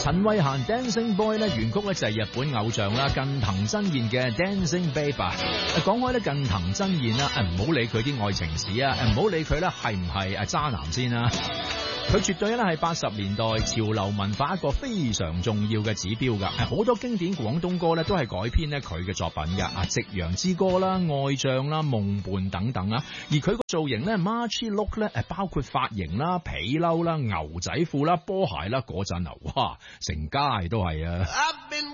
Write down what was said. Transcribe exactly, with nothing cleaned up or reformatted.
陳慧嫻 Dancing Boy 咧，原曲咧就係日本偶像啦，近藤真彥嘅 Dancing Babe 啊。講開咧近藤真彥啦，誒唔好理佢啲愛情史啊，誒唔好理佢咧係唔係誒渣男先啦。佢絕對咧係八十年代潮流文化一個非常重要嘅指標㗎，係好多經典廣東歌咧都係改編咧佢嘅作品㗎，啊《夕陽之歌》啦、愛將啦、夢伴等等啊，而佢個造型咧 Marchy Look 咧誒包括髮型啦、皮褸啦、牛仔褲啦、波鞋啦嗰陣啊，哇成街都係啊！